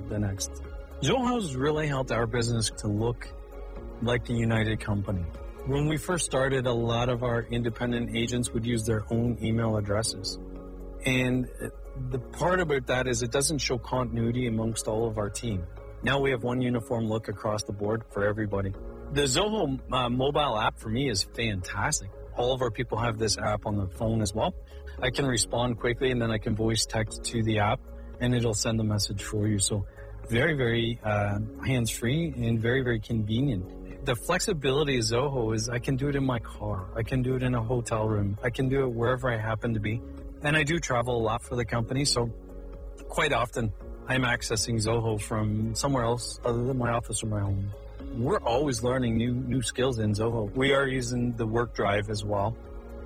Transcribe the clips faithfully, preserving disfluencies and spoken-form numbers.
the next. Zoho has really helped our business to look like a united company. When we first started, a lot of our independent agents would use their own email addresses. And the part about that is it doesn't show continuity amongst all of our team. Now we have one uniform look across the board for everybody. The Zoho uh, mobile app for me is fantastic. All of our people have this app on the phone as well. I can respond quickly and then I can voice text to the app and it'll send a message for you. So very, very uh, hands-free and very, very convenient. The flexibility of Zoho is I can do it in my car. I can do it in a hotel room. I can do it wherever I happen to be. And I do travel a lot for the company, so quite often I'm accessing Zoho from somewhere else other than my office or my home. We're always learning new new skills in Zoho. We are using the work drive as well.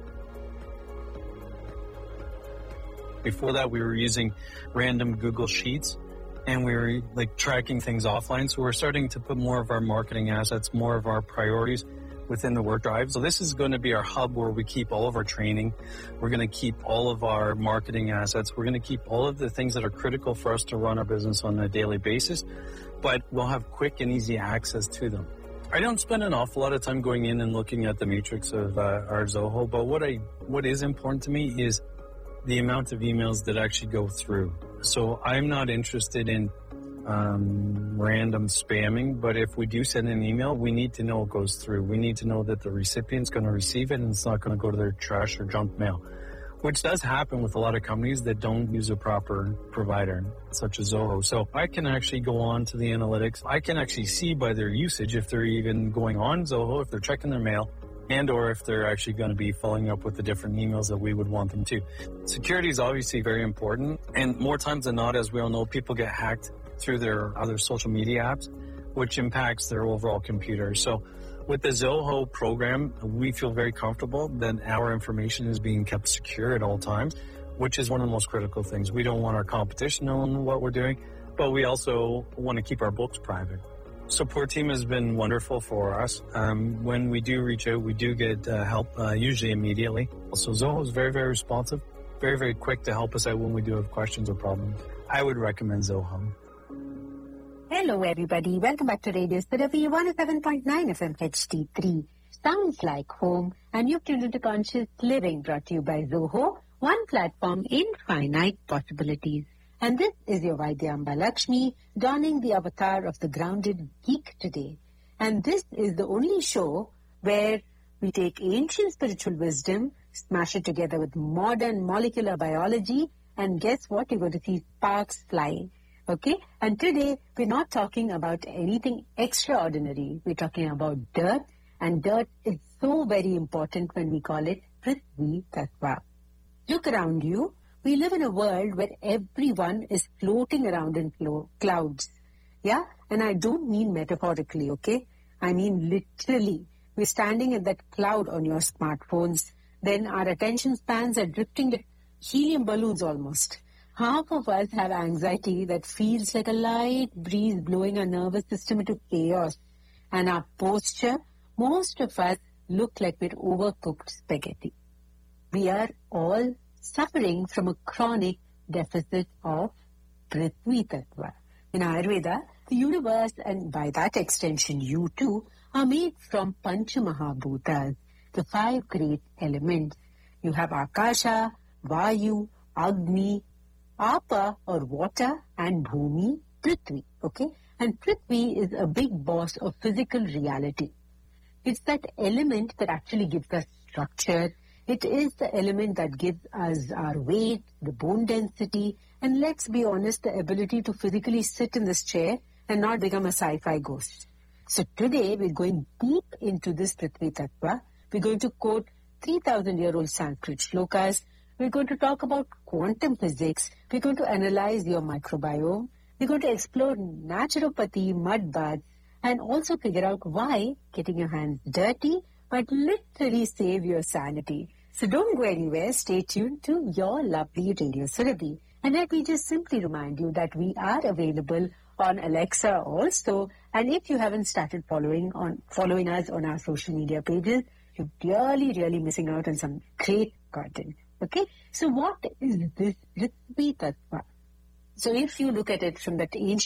Before that, we were using random Google Sheets, and we were like tracking things offline. So we're starting to put more of our marketing assets, more of our priorities within the work drive. So this is going to be our hub where we keep all of our training. We're going to keep all of our marketing assets. We're going to keep all of the things that are critical for us to run our business on a daily basis, but we'll have quick and easy access to them. I don't spend an awful lot of time going in and looking at the matrix of uh, our Zoho, but what I what is important to me is the amount of emails that actually go through. So I'm not interested in Um, random spamming, but if we do send an email, we need to know it goes through. We need to know that the recipient's going to receive it and it's not going to go to their trash or junk mail, which does happen with a lot of companies that don't use a proper provider, such as Zoho. So I can actually go on to the analytics. I can actually see by their usage if they're even going on Zoho, if they're checking their mail, and or if they're actually going to be following up with the different emails that we would want them to. Security is obviously very important, and more times than not, as we all know, people get hacked through their other social media apps, which impacts their overall computer. So with the Zoho program, we feel very comfortable that our information is being kept secure at all times, which is one of the most critical things. We don't want our competition knowing what we're doing, but we also want to keep our books private. Support team has been wonderful for us. Um, when we do reach out, we do get uh, help uh, usually immediately. So Zoho is very, very responsive, very, very quick to help us out when we do have questions or problems. I would recommend Zoho. Hello, everybody. Welcome back to Radio Surabhi one oh seven point nine F M H D three. Sounds like home. And you've tuned into Conscious Living, brought to you by Zoho, one platform, infinite possibilities. And this is your Vaidyamba Lakshmi, donning the avatar of the grounded geek today. And this is the only show where we take ancient spiritual wisdom, smash it together with modern molecular biology, and guess what? You're going to see sparks flying. Okay, and today we're not talking about anything extraordinary. We're talking about dirt, and dirt is so very important when we call it Prithvi Tattva. Look around you. We live in a world where everyone is floating around in flo- clouds. Yeah, and I don't mean metaphorically, okay? I mean literally. We're standing in that cloud on your smartphones. Then our attention spans are drifting like helium balloons almost. Half of us have anxiety that feels like a light breeze blowing our nervous system into chaos. And our posture, most of us look like we're overcooked spaghetti. We are all suffering from a chronic deficit of Prithvi Tattva. In Ayurveda, the universe, and by that extension you too, are made from Pancha Mahabhutas, the five great elements. You have Akasha, Vayu, Agni, Apa or water, and Bhumi, Prithvi, okay? And Prithvi is a big boss of physical reality. It's that element that actually gives us structure. It is the element that gives us our weight, the bone density, and let's be honest, the ability to physically sit in this chair and not become a sci-fi ghost. So today we're going deep into this Prithvi Tattva. We're going to quote three thousand year old Sanskrit shlokas. We're going to talk about quantum physics. We're going to analyze your microbiome. We're going to explore naturopathy, mud baths, and also figure out why getting your hands dirty might literally save your sanity. So don't go anywhere. Stay tuned to your lovely Radio Surabhi. And let me just simply remind you that we are available on Alexa also. And if you haven't started following on following us on our social media pages, you're really, really missing out on some great content. Okay, so what is this Prithvi Tattva? So if you look at it from that ancient